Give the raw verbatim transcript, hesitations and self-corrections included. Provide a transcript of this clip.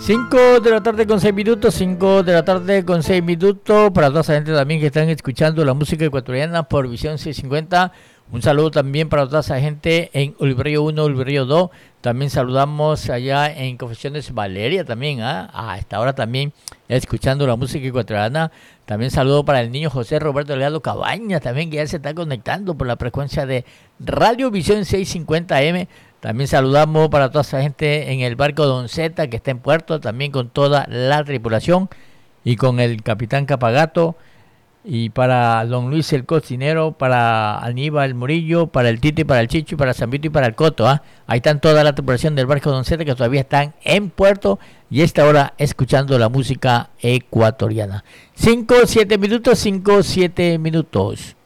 cinco de la tarde con seis minutos, cinco de la tarde con seis minutos, para toda esa gente también que están escuchando la música ecuatoriana por Visión seiscientos cincuenta. Un saludo también para toda esa gente en Oliverio uno, Oliverio dos. También saludamos allá en Confesiones Valeria también, ¿ah? A esta hora también escuchando la música ecuatoriana. También saludo para el niño José Roberto Delgado Cabañas también, que ya se está conectando por la frecuencia de Radio Visión seiscientos cincuenta A M. También saludamos para toda esa gente en el barco Don Zeta que está en puerto, también con toda la tripulación y con el capitán Capagato. Y para don Luis el cocinero, para Aníbal Murillo, para el Tito y para el Chicho y para Zambito y para el Coto, ¿ah? Ahí están toda la tripulación del barco Don Zeta que todavía están en puerto y a esta hora escuchando la música ecuatoriana. cinco, siete minutos, cinco, siete minutos.